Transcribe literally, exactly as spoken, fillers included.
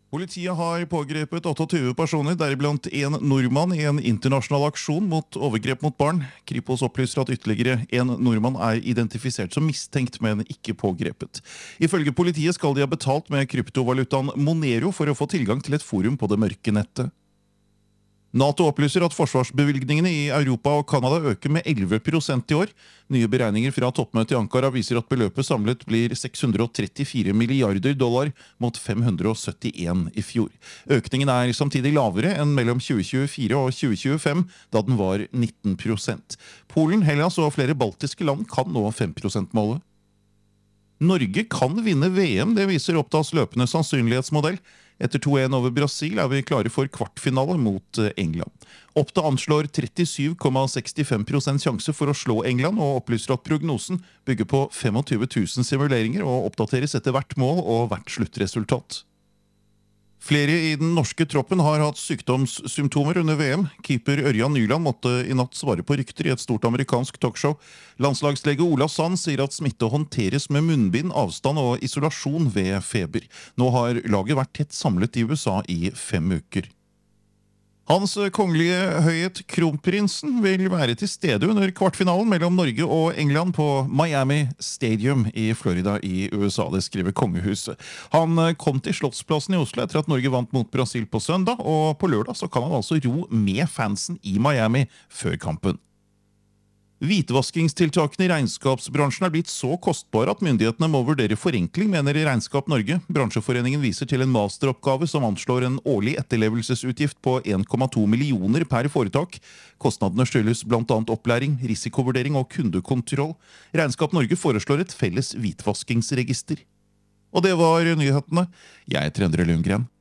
Politiet har pågrepet tjueåtte personer, deriblant en nordmann i en internasjonal aksjon mot overgrep mot barn. Kripos opplyser at ytterligere en nordmann er identifisert som mistenkt, men ikke pågrepet. Ifølge politiet skal de ha betalt med kryptovalutaen Monero for å få tilgang til et forum på det mørke nettet. NATO opplyser at forsvarsbevilgningene i Europa og Kanada øker med elleve prosent i år. Nye beregninger fra toppmøtet i Ankara viser at beløpet samlet blir seks hundre og trettifire milliarder dollar mot fem hundre og syttien i fjor. Økningen er samtidig lavere enn mellom tjue tjuefire og tjue tjuefem, da den var nitten prosent. Polen, Hellas og flere baltiske land kan nå fem prosent-målet. Norge kan vinne V M, det viser Oppdas løpende sannsynlighetsmodell. Etter to en over Brasil er vi klare for kvartfinale mot England. Oppda anslår trettisju komma sekstifem prosent sjanse for å slå England, og opplyser at prognosen bygger på tjuefem tusen simuleringer og oppdateres etter hvert mål og hvert sluttresultat. Flere i den norske troppen har hatt sykdomssymptomer under V M. Keeper Ørjan Nyland måtte i natt svare på rykter i et stort amerikansk talkshow. Landslagslege Ola Sand sier at smitte håndteres med munnbind, avstand og isolasjon ved feber. Nå har laget vært tett samlet i U S A i fem uker. Hans kongelige høyhet kronprinsen vil være til stede under kvartfinalen mellom Norge og England på Miami Stadium i Florida i U S A, det skriver kongehuset. Han kom til Slottsplassen i Oslo etter at Norge vant mot Brasil på søndag, og på lørdag så kan han altså ro med fansen i Miami før kampen. Hvitvaskingstiltakene i regnskapsbransjen er blitt så kostbare at myndighetene må vurdere forenkling, mener Regnskap Norge. Bransjeforeningen viser til en masteroppgave som anslår en årlig etterlevelsesutgift på en komma to millioner per foretak. Kostnadene skyldes blant annet opplæring, risikovurdering og kundekontroll. Regnskap Norge foreslår et felles hvitvaskingsregister. Og det var nyhetene. Jeg heter Endre Lundgren.